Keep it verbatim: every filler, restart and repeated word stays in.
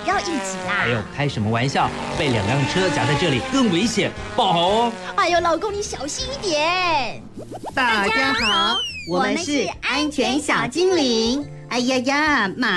要应急啦。 哎呦，开什么玩笑？被两辆车夹在这里更危险，爆好哦！ 哎呦，老公你小心一点。 大家好，我们是安全小精灵。哎呀呀，马